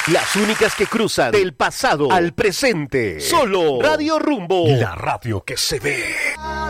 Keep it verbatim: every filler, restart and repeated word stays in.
Las únicas que cruzan del pasado al presente. Solo Radio Rumbo. La radio que se ve.